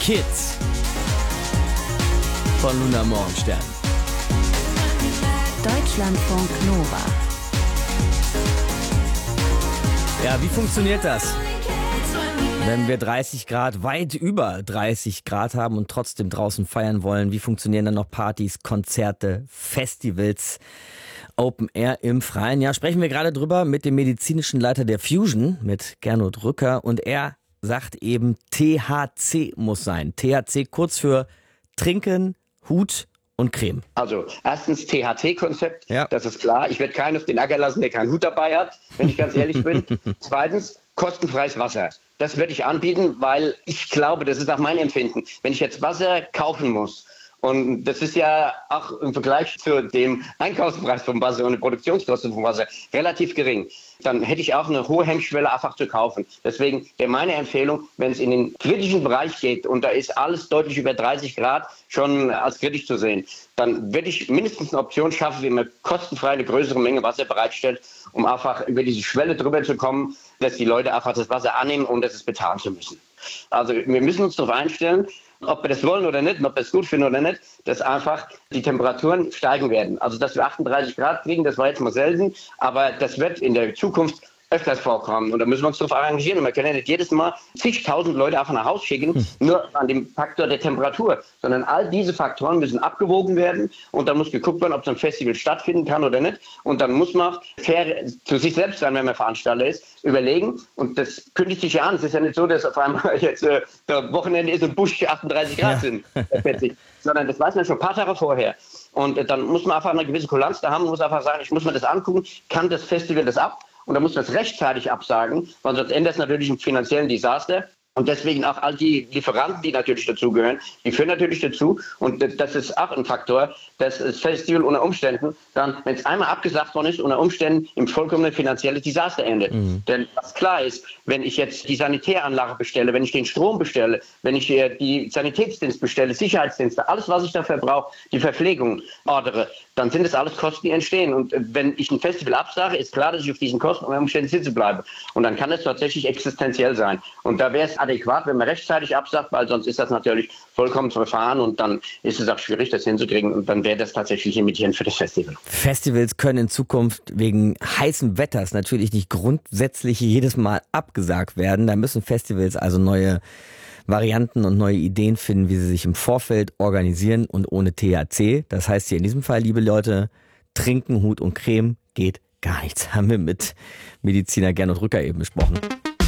Kids von Luna Morgenstern. Deutschlandfunk Nova. Ja, wie funktioniert das? Wenn wir 30 Grad, weit über 30 Grad haben und trotzdem draußen feiern wollen, wie funktionieren dann noch Partys, Konzerte, Festivals, Open Air im Freien? Ja, sprechen wir gerade drüber mit dem medizinischen Leiter der Fusion, mit Gernot Rücker. Und er sagt eben, THC muss sein. THC kurz für Trinken, Hut und Creme. Also erstens THC-Konzept, Ja. Das ist klar. Ich werde keinen auf den Acker lassen, der keinen Hut dabei hat, wenn ich ganz ehrlich bin. Zweitens, kostenfreies Wasser. Das werde ich anbieten, weil ich glaube, das ist auch mein Empfinden. Wenn ich jetzt Wasser kaufen muss, und das ist ja auch im Vergleich zu dem Einkaufspreis vom Wasser und den Produktionskosten vom Wasser relativ gering, dann hätte ich auch eine hohe Hemmschwelle einfach zu kaufen. Deswegen wäre meine Empfehlung, wenn es in den kritischen Bereich geht und da ist alles deutlich über 30 Grad schon als kritisch zu sehen, dann würde ich mindestens eine Option schaffen, wie man kostenfrei eine größere Menge Wasser bereitstellt, um einfach über diese Schwelle drüber zu kommen, dass die Leute einfach das Wasser annehmen, ohne das bezahlen zu müssen. Also wir müssen uns darauf einstellen, ob wir das wollen oder nicht, ob wir es gut finden oder nicht, dass einfach die Temperaturen steigen werden. Also dass wir 38 Grad kriegen, das war jetzt mal selten, aber das wird in der Zukunft öfters vorkommen. Und da müssen wir uns darauf arrangieren. Und wir können ja nicht jedes Mal zigtausend Leute einfach nach Hause schicken, nur an dem Faktor der Temperatur. Sondern all diese Faktoren müssen abgewogen werden. Und dann muss geguckt werden, ob so ein Festival stattfinden kann oder nicht. Und dann muss man fair zu sich selbst sein, wenn man Veranstalter ist, überlegen. Und das kündigt sich ja an. Es ist ja nicht so, dass auf einmal jetzt der Wochenende ist und Busch 38 Grad sind. Sondern das weiß man schon ein paar Tage vorher. Und dann muss man einfach eine gewisse Kulanz da haben. Man muss einfach sagen, ich muss mir das angucken. Kann das Festival das ab? Und da muss man es rechtzeitig absagen, weil sonst endet es natürlich im finanziellen Desaster. Und deswegen auch all die Lieferanten, die natürlich dazugehören, die führen natürlich dazu. Und das ist auch ein Faktor, dass das Festival unter Umständen dann, wenn es einmal abgesagt worden ist, unter Umständen im vollkommenen finanziellen Desaster endet. Denn was klar ist, wenn ich jetzt die Sanitäranlage bestelle, wenn ich den Strom bestelle, wenn ich die Sanitätsdienst bestelle, Sicherheitsdienste, alles, was ich dafür brauche, die Verpflegung ordere, dann sind das alles Kosten, die entstehen. Und wenn ich ein Festival absage, ist klar, dass ich auf diesen Kosten unter Umständen sitzen bleibe. Und dann kann es tatsächlich existenziell sein. Und da wäre es adäquat, wenn man rechtzeitig absagt, weil sonst ist das natürlich vollkommen zu verfahren und dann ist es auch schwierig, das hinzukriegen. Und dann wäre das tatsächlich limitierend für das Festival. Festivals können in Zukunft wegen heißen Wetters natürlich nicht grundsätzlich jedes Mal abgesagt werden. Da müssen Festivals also neue Varianten und neue Ideen finden, wie sie sich im Vorfeld organisieren und ohne THC. Das heißt hier in diesem Fall, liebe Leute, trinken, Hut und Creme geht gar nichts. Haben wir mit Mediziner Gernot Rücker eben besprochen.